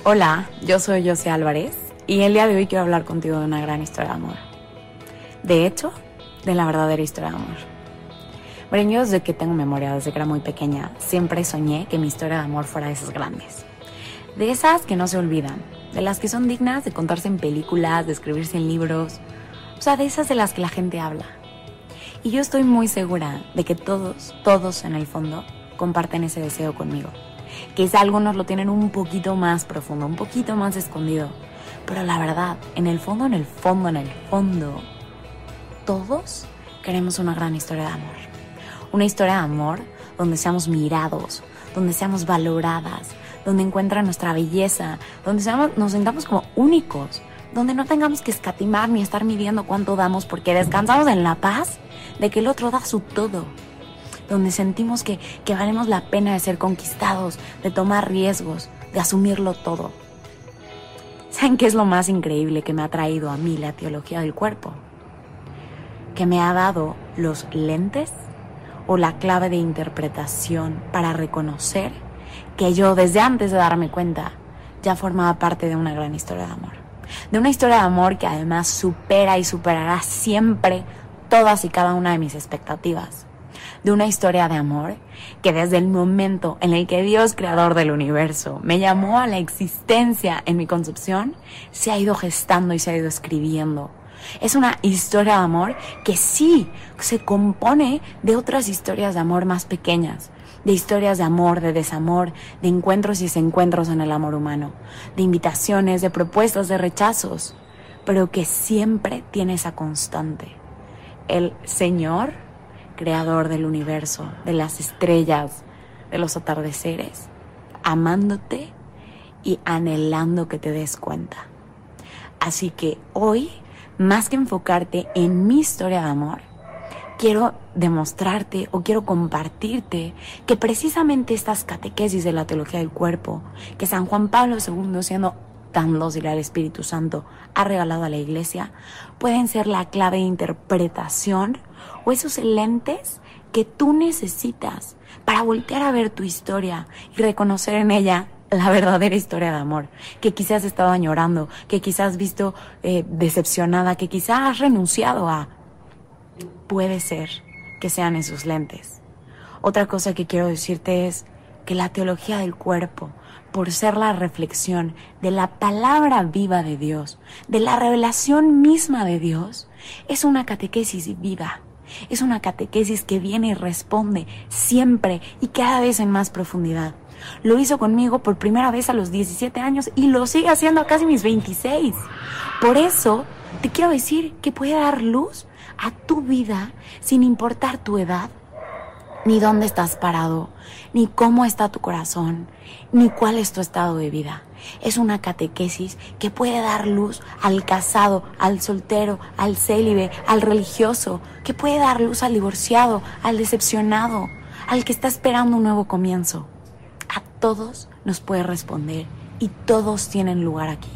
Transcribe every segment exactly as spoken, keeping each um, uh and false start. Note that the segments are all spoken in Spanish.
Hola, yo soy José Álvarez y el día de hoy quiero hablar contigo de una gran historia de amor. De hecho, de la verdadera historia de amor. Bueno, yo desde que tengo memoria, desde que era muy pequeña, siempre soñé que mi historia de amor fuera de esas grandes. De esas que no se olvidan, de las que son dignas de contarse en películas, de escribirse en libros, o sea, de esas de las que la gente habla. Y yo estoy muy segura de que todos, todos en el fondo, comparten ese deseo conmigo. Quizá algunos lo tienen un poquito más profundo, un poquito más escondido. Pero la verdad, en el fondo, en el fondo, en el fondo, todos queremos una gran historia de amor. Una historia de amor donde seamos mirados, donde seamos valoradas, donde encuentran nuestra belleza, donde seamos, nos sintamos como únicos, donde no tengamos que escatimar ni estar midiendo cuánto damos porque descansamos en la paz de que el otro da su todo. Donde sentimos que, que valemos la pena de ser conquistados, de tomar riesgos, de asumirlo todo. ¿Saben qué es lo más increíble que me ha traído a mí la teología del cuerpo? Que me ha dado los lentes o la clave de interpretación para reconocer que yo, desde antes de darme cuenta, ya formaba parte de una gran historia de amor. De una historia de amor que además supera y superará siempre todas y cada una de mis expectativas. De una historia de amor que desde el momento en el que Dios, creador del universo, me llamó a la existencia en mi concepción, se ha ido gestando y se ha ido escribiendo. Es una historia de amor que sí se compone de otras historias de amor más pequeñas, de historias de amor, de desamor, de encuentros y desencuentros en el amor humano, de invitaciones, de propuestas, de rechazos, pero que siempre tiene esa constante. El Señor, creador del universo, de las estrellas, de los atardeceres, amándote y anhelando que te des cuenta. Así que hoy, más que enfocarte en mi historia de amor, quiero demostrarte o quiero compartirte que precisamente estas catequesis de la teología del cuerpo, que San Juan Pablo segundo, siendo tan dócil al Espíritu Santo, ha regalado a la Iglesia, pueden ser la clave de interpretación o esos lentes que tú necesitas para voltear a ver tu historia y reconocer en ella la verdadera historia de amor, que quizás has estado añorando, que quizás has visto eh, decepcionada, que quizás has renunciado a. Puede ser que sean esos lentes. Otra cosa que quiero decirte es que la teología del cuerpo, por ser la reflexión de la palabra viva de Dios, de la revelación misma de Dios, es una catequesis viva. Es una catequesis que viene y responde siempre y cada vez en más profundidad. Lo hizo conmigo por primera vez a los diecisiete años y lo sigue haciendo a casi mis veintiséis. Por eso te quiero decir que puede dar luz a tu vida sin importar tu edad, ni dónde estás parado, ni cómo está tu corazón, ni cuál es tu estado de vida. Es una catequesis que puede dar luz al casado, al soltero, al célibe, al religioso, que puede dar luz al divorciado, al decepcionado, al que está esperando un nuevo comienzo. A todos nos puede responder y todos tienen lugar aquí.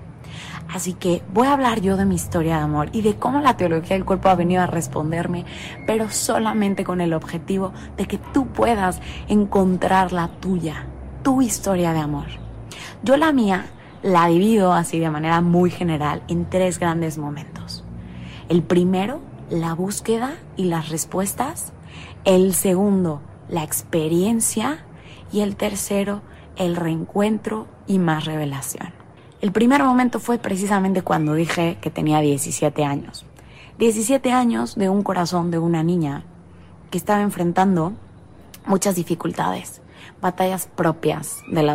Así que voy a hablar yo de mi historia de amor y de cómo la teología del cuerpo ha venido a responderme, pero solamente con el objetivo de que tú puedas encontrar la tuya, tu historia de amor. Yo la mía la divido así de manera muy general en tres grandes momentos. El primero, la búsqueda y las respuestas. El segundo, la experiencia. Y el tercero, el reencuentro y más revelación. El primer momento fue precisamente cuando dije que tenía diecisiete años. diecisiete años de un corazón de una niña que estaba enfrentando muchas dificultades, batallas propias de la